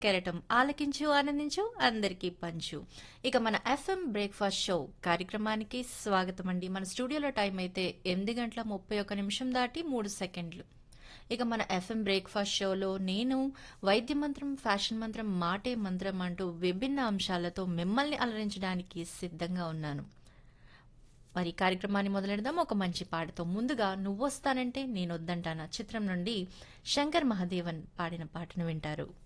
కెరటం ఆలకించు ఆనందించు అందరికీ పంచు. ఇక మన ఎఫ్ఎం బ్రేక్ఫాస్ట్ షో కార్యక్రమానికి స్వాగతం అండి. మన స్టూడియోలో టైం అయితే 8:31 దాటి 3 సెకండ్లు. ఇక మన ఎఫ్ఎం బ్రేక్ఫాస్ట్ షోలో నేను వైద్య మంత్రం, ఫ్యాషన్ మంత్రం, మాటే మంత్రం అంటూ విభిన్న అంశాలతో మిమ్మల్ని అలరించడానికి సిద్ధంగా ఉన్నాను. మరి కార్యక్రమాన్ని మొదలెడదాం ఒక మంచి పాటతో. ముందుగా నువ్వొస్తానంటే నేనొద్దంటానా చిత్రం నుండి శంకర్ మహాదేవన్ పాడిన పాటను వింటారు.